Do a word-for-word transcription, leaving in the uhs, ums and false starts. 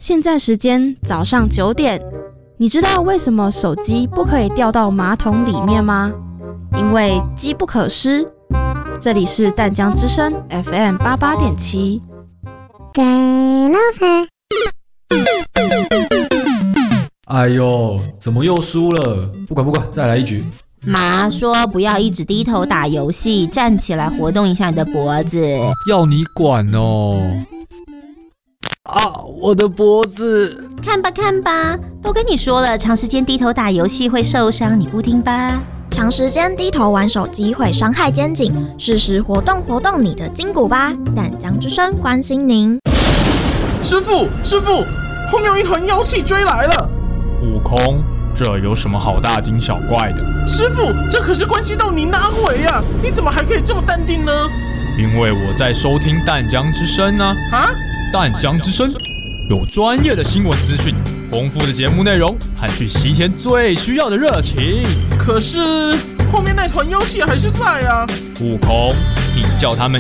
现在时间早上九点，你知道为什么手机不可以掉到马桶里面吗？因为机不可失。这里是淡江之声 F M 八八点七。 Game over。 哎呦，怎么又输了？不管不管，再来一局。 妈说不要一直低头打游戏，站起来活动一下你的脖子。 要你管哦！啊，我的脖子！ 看吧看吧，都跟你说了，长时间低头打游戏会受伤，你不听吧？ 长时间低头玩手机会伤害肩颈，适时活动活动你的筋骨吧。淡江之声关心您。 师父，师父，后面有一团妖气追来了。 悟空，这有什么好大惊小怪的？ 师父，这可是关系到您的安危啊！你怎么还可以这么淡定呢？ 因为我在收听淡江之声呢。 啊？ 淡江之声有专业的新闻资讯，丰富的节目内容和去西天最需要的热情。 可是后面那团妖气还是在啊！ 悟空，你叫他们